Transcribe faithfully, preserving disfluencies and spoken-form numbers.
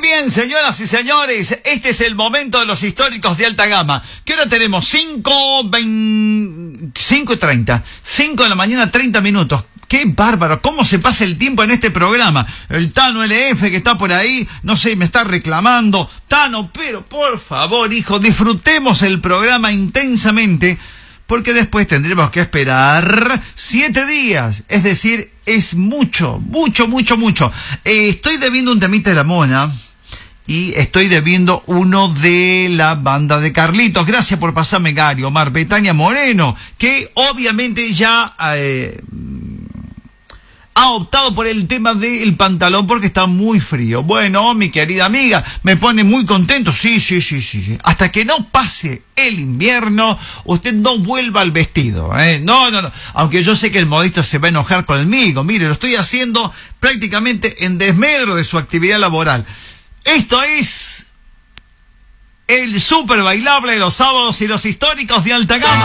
bien, señoras y señores, este es el momento de los históricos de alta gama. ¿Qué hora tenemos? cinco y treinta. cinco de la mañana, treinta minutos. ¡Qué bárbaro! ¿Cómo se pasa el tiempo en este programa? El Tano L F que está por ahí, no sé, me está reclamando. Tano, pero por favor, hijo, disfrutemos el programa intensamente, porque después tendremos que esperar siete días. Es decir, es mucho, mucho, mucho, mucho. Eh, estoy debiendo un temita de la Mona. Y estoy debiendo uno de la banda de Carlitos. Gracias por pasarme, Gary, Omar, Betania Moreno, que obviamente ya eh, ha optado por el tema del pantalón porque está muy frío. Bueno, mi querida amiga, me pone muy contento. Sí, sí, sí, sí, sí. Hasta que no pase el invierno, usted no vuelva al vestido, ¿eh? No, no, no. Aunque yo sé que el modista se va a enojar conmigo. Mire, lo estoy haciendo prácticamente en desmedro de su actividad laboral. Esto es el super bailable de los sábados y los históricos de alta gama.